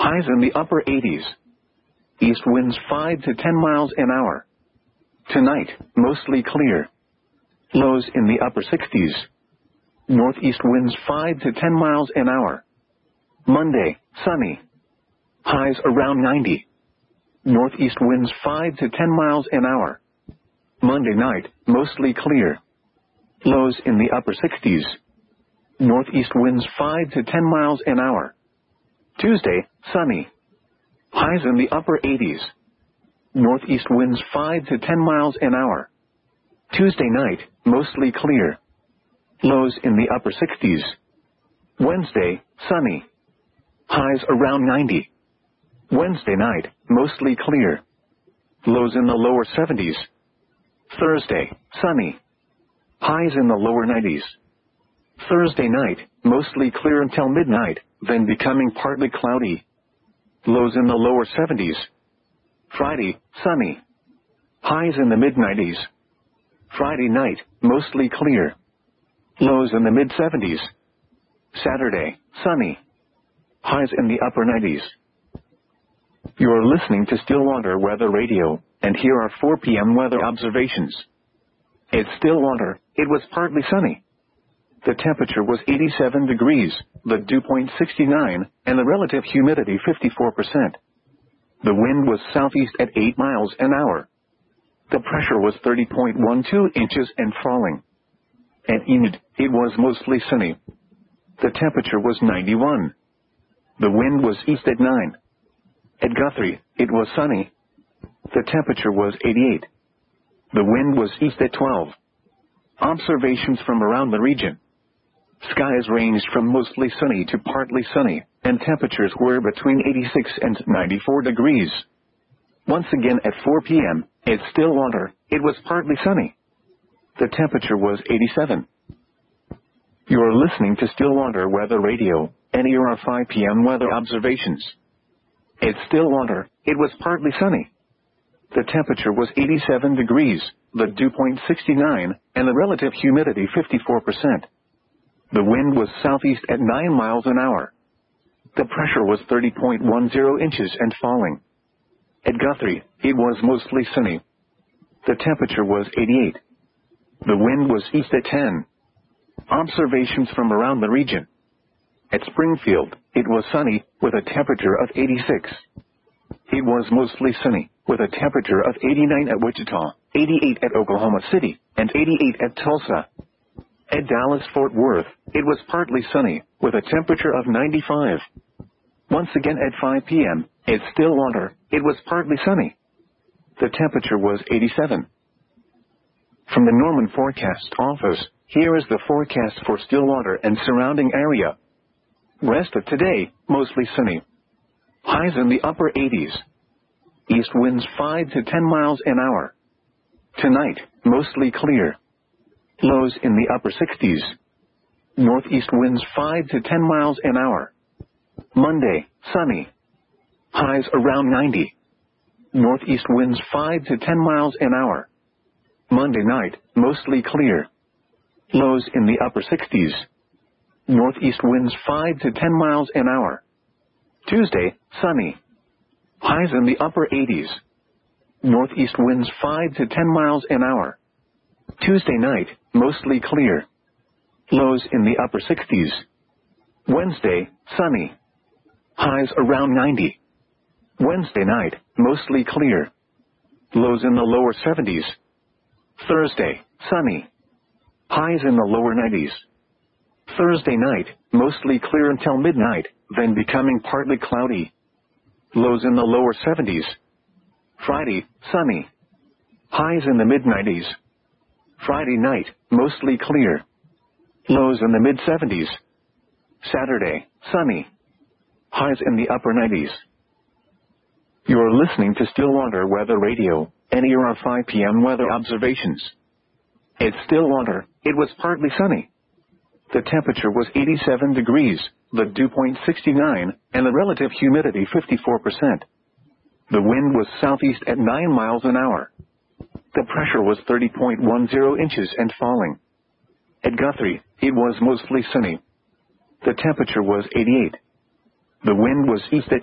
Highs in the upper 80s. East winds 5 to 10 miles an hour. Tonight, mostly clear. Lows in the upper 60s. Northeast winds 5 to 10 miles an hour. Monday, sunny. Highs around 90. Northeast winds 5 to 10 miles an hour. Monday night, mostly clear. Lows in the upper 60s. Northeast winds 5 to 10 miles an hour. Tuesday, sunny. Highs in the upper 80s. Northeast winds 5 to 10 miles an hour. Tuesday night, mostly clear. Lows in the upper 60s. Wednesday, sunny. Highs around 90. Wednesday night, mostly clear. Lows in the lower 70s. Thursday, sunny. Highs in the lower 90s. Thursday night, mostly clear until midnight, then becoming partly cloudy. Lows in the lower 70s. Friday, sunny. Highs in the mid-90s. Friday night, mostly clear. Lows in the mid-70s. Saturday, sunny. Highs in the upper 90s. You are listening to Stillwater Weather Radio, and here are 4 p.m. weather observations. At Stillwater, it was partly sunny. The temperature was 87 degrees, the dew point 69, and the relative humidity 54%. The wind was southeast at 8 miles an hour. The pressure was 30.12 inches and falling. At Enid, it was mostly sunny. The temperature was 91. The wind was east at 9. At Guthrie, it was sunny. The temperature was 88. The wind was east at 12. Observations from around the region. Skies ranged from mostly sunny to partly sunny, and temperatures were between 86 and 94 degrees. Once again at 4 p.m., at Stillwater, it was partly sunny. The temperature was 87. You are listening to Stillwater Weather Radio, and here are 5 p.m. weather observations. At Stillwater, it was partly sunny. The temperature was 87 degrees, the dew point 69, and the relative humidity 54%. The wind was southeast at 9 miles an hour. The pressure was 30.10 inches and falling. At Guthrie, it was mostly sunny. The temperature was 88. The wind was east at 10. Observations from around the region. At Springfield, it was sunny, with a temperature of 86. It was mostly sunny, with a temperature of 89 at Wichita, 88 at Oklahoma City, and 88 at Tulsa. At Dallas-Fort Worth, it was partly sunny, with a temperature of 95. Once again at 5 p.m., at Stillwater, it was partly sunny. The temperature was 87. From the Norman Forecast Office, here is the forecast for Stillwater and surrounding area. Rest of today, mostly sunny. Highs in the upper 80s. East winds 5 to 10 miles an hour. Tonight, mostly clear. Lows in the upper 60s. Northeast winds 5 to 10 miles an hour. Monday, sunny. Highs around 90. Northeast winds 5 to 10 miles an hour. Monday night, mostly clear. Lows in the upper 60s. Northeast winds 5 to 10 miles an hour. Tuesday, sunny. Highs in the upper 80s. Northeast winds 5 to 10 miles an hour. Tuesday night, mostly clear. Lows in the upper 60s. Wednesday, sunny. Highs around 90. Wednesday night, mostly clear. Lows in the lower 70s. Thursday, sunny. Highs in the lower 90s. Thursday night, mostly clear until midnight, then becoming partly cloudy. Lows in the lower 70s. Friday, sunny. Highs in the mid-90s. Friday night, mostly clear. Lows in the mid-70s. Saturday, sunny. Highs in the upper 90s. You are listening to Stillwater Weather Radio, and here are 5 p.m. weather observations. At Stillwater, it was partly sunny. The temperature was 87 degrees, the dew point 69, and the relative humidity 54%. The wind was southeast at 9 miles an hour. The pressure was 30.10 inches and falling. At Guthrie, it was mostly sunny. The temperature was 88. The wind was east at